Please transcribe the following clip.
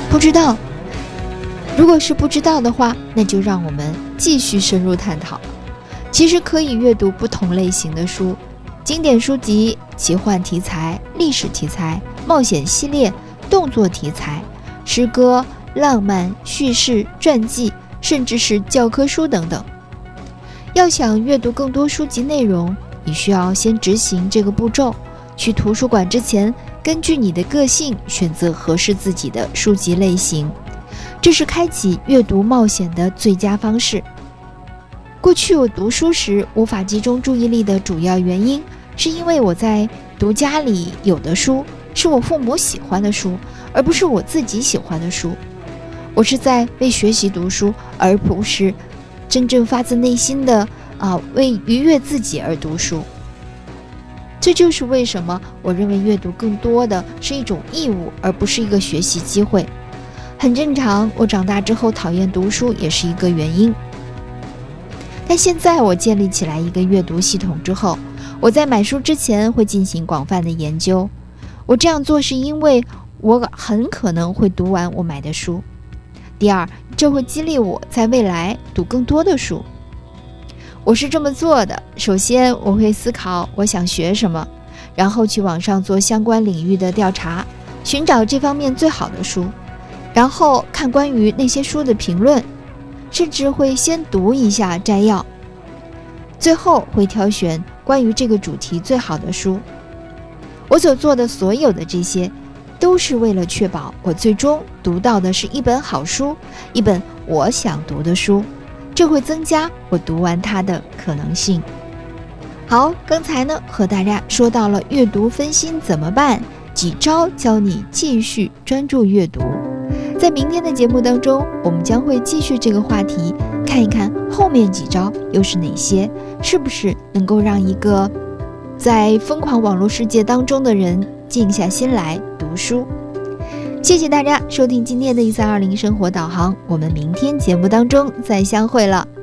不知道。如果是不知道的话，那就让我们继续深入探讨。其实可以阅读不同类型的书，经典书籍、奇幻题材、历史题材、冒险系列、动作题材、诗歌、浪漫、叙事、传记，甚至是教科书等等。要想阅读更多书籍内容，你需要先执行这个步骤。去图书馆之前，根据你的个性选择合适自己的书籍类型，这是开启阅读冒险的最佳方式。过去我读书时无法集中注意力的主要原因，是因为我在读家里有的书，是我父母喜欢的书，而不是我自己喜欢的书。我是在为学习读书，而不是真正发自内心的为愉悦自己而读书。这就是为什么我认为阅读更多的是一种义务，而不是一个学习机会。很正常，我长大之后讨厌读书也是一个原因。但现在我建立起来一个阅读系统之后，我在买书之前会进行广泛的研究。我这样做是因为我很可能会读完我买的书。第二，这会激励我在未来读更多的书。我是这么做的，首先我会思考我想学什么，然后去网上做相关领域的调查，寻找这方面最好的书，然后看关于那些书的评论，甚至会先读一下摘要，最后会挑选关于这个主题最好的书。我所做的所有的这些，都是为了确保我最终读到的是一本好书，一本我想读的书，这会增加我读完它的可能性。好，刚才呢和大家说到了阅读分心怎么办，几招教你继续专注阅读。在明天的节目当中，我们将会继续这个话题，看一看后面几招又是哪些，是不是能够让一个在疯狂网络世界当中的人静下心来读书。谢谢大家收听今天的1320生活导航，我们明天节目当中再相会了。